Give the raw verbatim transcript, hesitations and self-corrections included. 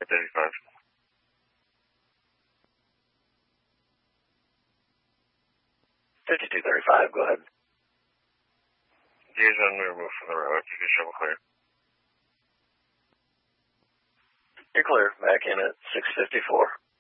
thirty-five. fifty-two thirty-five, go ahead. Gears on the remove from the road. You can shovel clear. You're clear. Back in at six fifty-four.